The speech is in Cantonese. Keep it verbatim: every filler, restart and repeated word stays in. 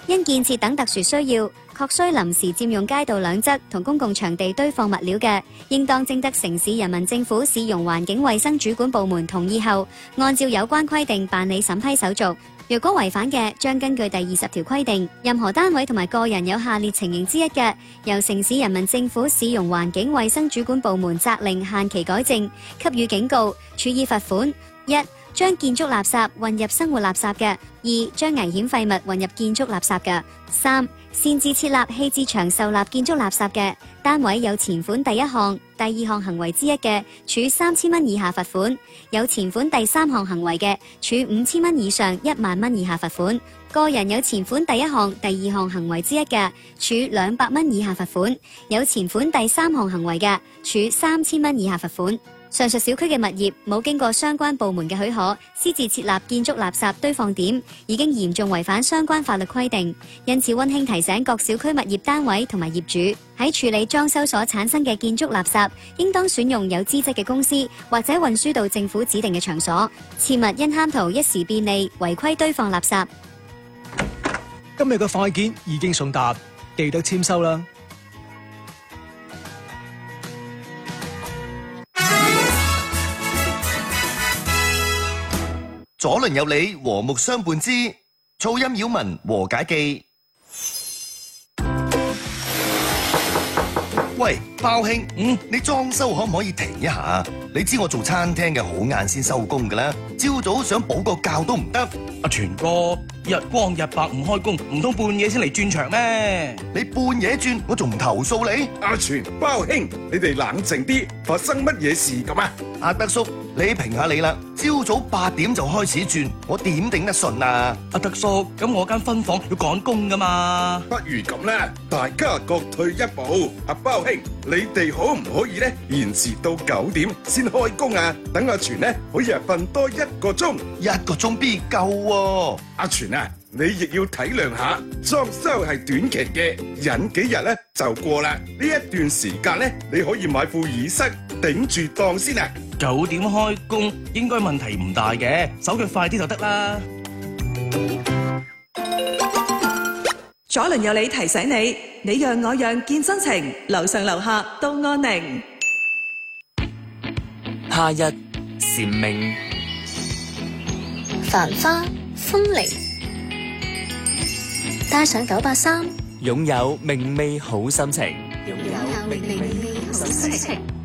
因建設等特殊需要，確需臨時佔用街道兩側同公共場地堆放物料嘅，應當徵得城市人民政府市容環境衛生主管部門同意後，按照有關規定辦理審批手續。若果違反嘅，將根據第二十條規定，任何單位同埋個人有下列情形之一嘅，由城市人民政府市容環境衛生主管部門責令限期改正，給予警告，處以罰款。一、將建築垃圾混入生活垃圾嘅；二、將危險廢物混入建築垃圾嘅；三、擅自設立棄置場受納建築垃圾嘅單位有前款第一項、第二項行為之一嘅，處三千蚊以下罰款；有前款第三項行為嘅，處五千蚊以上一萬蚊以下罰款；個人有前款第一項、第二項行為之一嘅，處兩百蚊以下罰款；有前款第三項行為嘅，處三千蚊以下罰款。上述小區嘅物業冇經過相關部門嘅許可，私自設立建築垃圾堆放點，已經嚴重違反相關法律規定。因此溫馨提醒各小區物業單位同埋業主，喺處理裝修所產生嘅建築垃圾，應當選用有資質嘅公司，或者運輸到政府指定嘅場所，切勿因貪圖一時便利違規堆放垃圾。 今日嘅快件已經送達，記得簽收啦。 左鄰右里，和睦相伴之噪音擾民和解記。喂，包兄，嗯，你裝修可唔可以停一下？你知我做餐廳嘅好晏先收工噶啦，朝早想補個覺都唔得。 阿全哥，日光日白唔開工，唔通半夜先嚟轉場咩？ 你半夜轉，我仲唔投訴你？ 阿全、包兄，你哋冷靜啲，發生乜嘢事咁啊？ 阿德叔，你評下你啦，朝早八點就開始轉，我點頂得順啊？ 阿德叔，咁我間分房要趕工噶嘛？ 不如咁啦，大家各退一步。阿包兄，你哋可唔可以咧延遲到九點先開工啊？等阿全咧可以啊瞓多一個鐘， 一個鐘必夠喎。 阿全啊，你亦要體諒下，裝修係短期嘅，忍幾日咧就過啦。呢一段時間咧，你可以買副耳塞頂住檔先啊。 九點開工應該問題唔大嘅，手腳快啲就得啦。 左鄰右里提醒你，你讓我讓見真情，樓上樓下都安寧。 夏日蟬鳴， 繁花風鈴，帶上九八三， 擁有明媚好心情。 擁有明媚好心情。